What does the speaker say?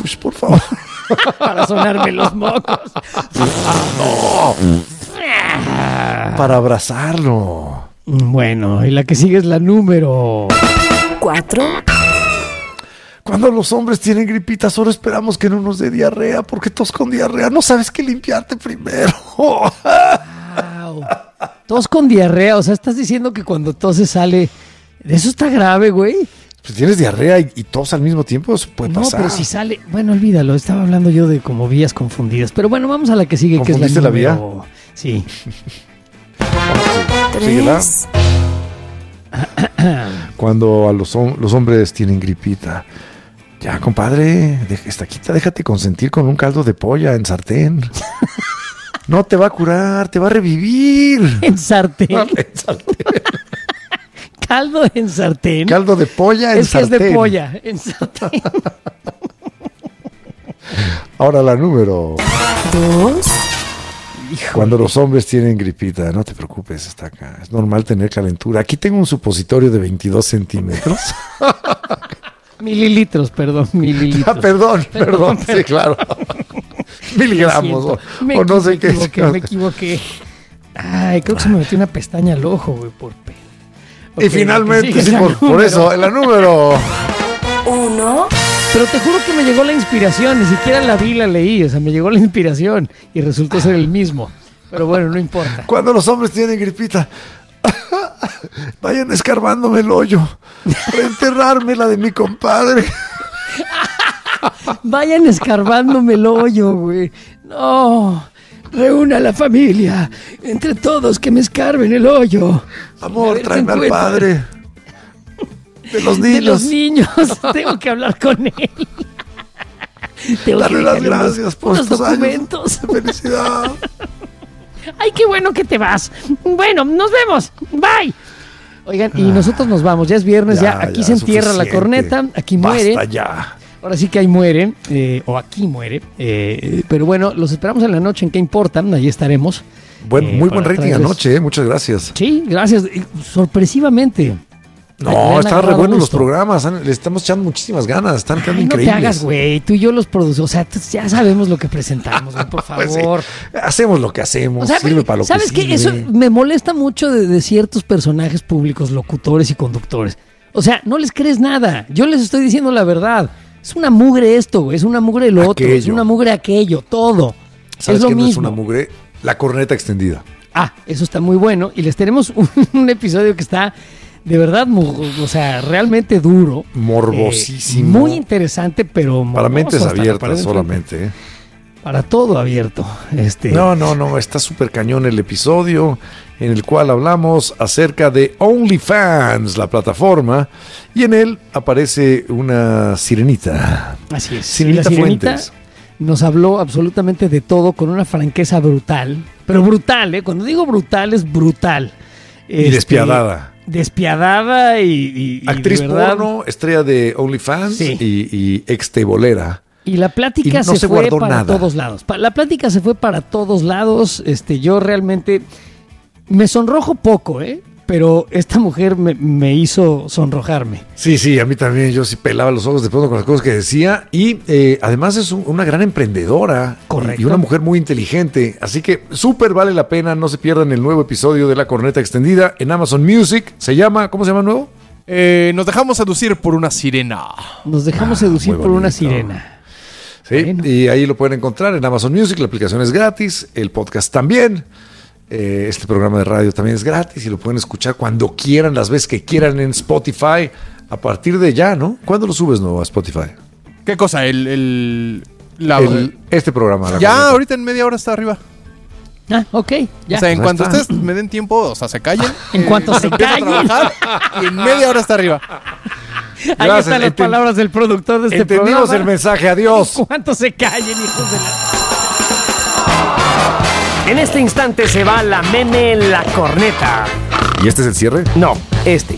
por favor. Para sonarme los mocos. No. Para abrazarlo. Bueno, y la que sigue es la número 4. Cuando los hombres tienen gripita, solo esperamos que no nos dé diarrea, porque tos con diarrea no sabes qué limpiarte primero. Wow. Tos con diarrea, o sea, estás diciendo que cuando toses sale... Eso está grave, güey. Pues tienes diarrea y tos al mismo tiempo, eso puede pasar. No, pero si sale... Bueno, olvídalo, estaba hablando yo de como vías confundidas. Pero bueno, vamos a la que sigue, que es la ¿Confundiste la vía? Sí. Síguela. 3. Cuando a los hombres tienen gripita, ya, compadre, déjate consentir con un caldo de polla en sartén. No te va a curar, te va a revivir. En sartén. En sartén. Caldo en sartén. Caldo de polla en sartén. Es de polla en sartén. Ahora la número 2. Cuando los hombres tienen gripita, no te preocupes, está acá. Es normal tener calentura. Aquí tengo un supositorio de 22 centímetros. Mililitros. Ah, perdón. Sí, claro. Miligramos o no sé qué. Me equivoqué. Ay, creo que se me metió una pestaña al ojo, güey, por pelo. Y finalmente, sí, por eso, en la número 1. Pero te juro que me llegó la inspiración, ni siquiera la vi, la leí, o sea, me llegó la inspiración y resultó ser el mismo. Pero bueno, no importa. Cuando los hombres tienen gripita, vayan escarbándome el hoyo para enterrarme la de mi compadre. Vayan escarbándome el hoyo, güey. No, reúna a la familia, entre todos que me escarben el hoyo. Amor, A ver, tráeme al encuentra. padre. De los De los niños. niños, tengo que hablar con él. Tengo Darle que las dejarle gracias por unos estos documentos. años de felicidad. Ay, qué bueno que te vas. Bueno, nos vemos. Bye. Oigan, y nosotros nos vamos. Ya es viernes, ya aquí se entierra la suficiente. corneta, aquí muere. Basta ya. Ahora sí que ahí muere, o aquí muere. Pero bueno, los esperamos en la noche en ¿Qué importa? Ahí estaremos. Muy buen para rating traerles- anoche, muchas gracias. Sí, gracias. Sorpresivamente. Le No, han están re agarrado buenos los gusto. programas, le estamos echando muchísimas ganas, están quedando Ay, no te increíbles. hagas, güey. Tú y yo los producimos. O sea, ya sabemos lo que presentamos, güey, por Pues sí, favor. hacemos lo que hacemos, O sea, sirve para lo ¿sabes que qué? sirve. Eso me molesta mucho de ciertos personajes públicos, locutores y conductores. O sea, no les crees nada. Yo les estoy diciendo la verdad. Es una mugre esto, güey. Es una mugre lo otro. Es Aquello. una mugre aquello. Todo. ¿Sabes Es lo qué no mismo. es una mugre? La corneta extendida. Ah, eso está muy bueno. Y les tenemos un episodio que está de verdad, o sea, realmente duro. Morbosísimo. Muy interesante, pero Para morboso mentes hasta la pared abiertas de solamente. enfrente. Para todo abierto. No, está súper cañón el episodio en el cual hablamos acerca de OnlyFans, la plataforma, y en él aparece una sirenita. Así es. Sirenita Y la sirenita Fuentes. nos habló absolutamente de todo con una franqueza brutal. Pero brutal, ¿eh? Cuando digo brutal, es brutal. Y despiadada. Despiadada y Actriz de verdad. porno, estrella de OnlyFans Sí. y ex tebolera. Y la plática Y no se se fue guardó para nada. todos lados. La plática se fue para todos lados. Yo realmente me sonrojo poco, ¿eh? Pero esta mujer me hizo sonrojarme. Sí, a mí también. Yo sí pelaba los ojos de pronto con las cosas que decía. Y además es una gran emprendedora. Correcto. Y una mujer muy inteligente. Así que súper vale la pena. No se pierdan el nuevo episodio de La Corneta Extendida en Amazon Music. Se llama, ¿cómo se llama el nuevo? Nos dejamos seducir por una sirena. Nos dejamos seducir muy por una bonito. sirena. Sí, Bueno. y ahí lo pueden encontrar en Amazon Music. La aplicación es gratis. El podcast también. Este programa de radio también es gratis y lo pueden escuchar cuando quieran, las veces que quieran en Spotify. A partir de ya, ¿no? ¿Cuándo lo subes nuevo a Spotify? ¿Qué cosa? Este programa. La Ya, Corneta. ahorita en media hora está arriba. Ah, ok, ya. O sea, en Pues cuanto está. ustedes me den tiempo, o sea, se callen. En cuanto se empiezo a callen. trabajar y en media hora está arriba. Ahí Gracias, están las palabras del productor de este Entendimos programa. el mensaje. Adiós. ¿Cuánto se callen, hijos de la... En este instante se va la meme La Corneta. ¿Y este es el cierre? No, este.